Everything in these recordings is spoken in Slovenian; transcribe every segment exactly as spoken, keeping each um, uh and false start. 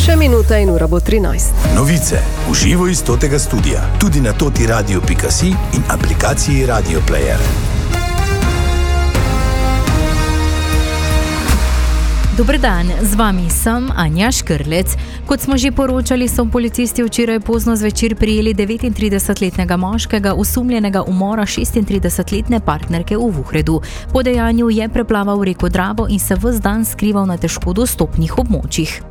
Še minuta in ura bo trinajst. Novice v živo iz totega studia, tudi na toti radio pika si in aplikaciji Radio Player. Dober dan, z vami sem Anja Škrlec. Kot smo že poročali, so policisti včeraj pozno zvečer prijeli devetintridesetletnega moškega, osumljenega umora šestintridesetletne partnerke v Vuhredu. Po dejanju je preplaval reko Dravo in se ves dan skrival na težko dostopnih območjih.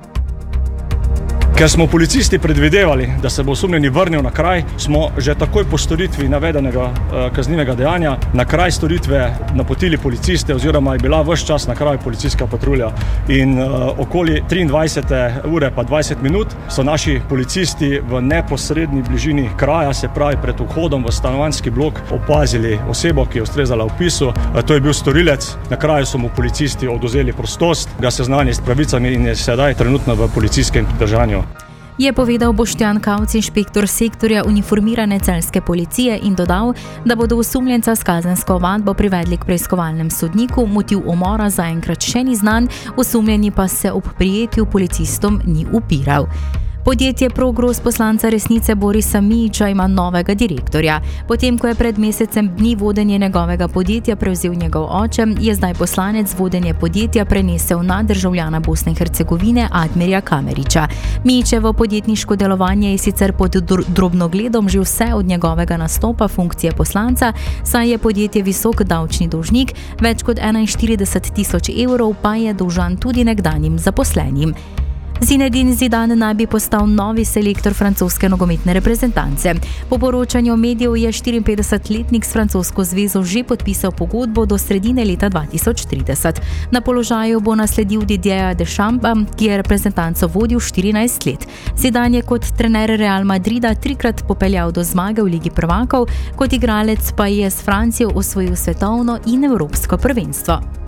Ker smo policisti predvidevali, da se bo osumljeni vrnil na kraj, smo že takoj po storitvi navedenega eh, kaznivega dejanja na kraj storitve napotili policiste oziroma je bila ves čas na kraju policijska patrulja. In eh, okoli triindvajsete ure pa dvajset minut so naši policisti v neposredni bližini kraja, se pravi pred vhodom v stanovanjski blok, opazili osebo, ki je ustrezala opisu. Eh, to je bil storilec. Na kraju so mu policisti odvzeli prostost, ga seznanili s pravicami in je sedaj trenutno v policijskem pridržanju. Je povedal Boštjan Kavc, inšpektor sektorja uniformirane celjske policije, in dodal, da bodo osumljenca s kazensko ovadbo privedli k preiskovalnem sodniku, motiv umora zaenkrat še ni znan, osumljeni pa se ob prijetju policistom ni upiral. Podjetje Progros poslanca Resnice Borisa Mijića ima novega direktorja. Potem, ko je pred mesecem dni vodenje njegovega podjetja prevzel njegov oče, je zdaj poslanec vodenje podjetja prenesel na državljana Bosne in Hercegovine Admirja Kamerića. Mijićevo podjetniško delovanje je sicer pod drobnogledom že vse od njegovega nastopa funkcije poslanca, saj je podjetje visok davčni dolžnik, več kot enainštirideset tisoč evrov pa je dolžan tudi nekdanjim zaposlenim. Zinedine Zidane naj bi postal novi selektor francoske nogometne reprezentance. Po poročanju medijev je štiriinpetdesetletnik s francosko zvezo že podpisal pogodbo do sredine leta dva tisoč trideset. Na položaju bo nasledil Didierja Deschampa, ki je reprezentanco vodil štirinajst let. Zidane je kot trener Real Madrida trikrat popeljal do zmage v Ligi prvakov, kot igralec pa je s Francijo osvojil svetovno in evropsko prvenstvo.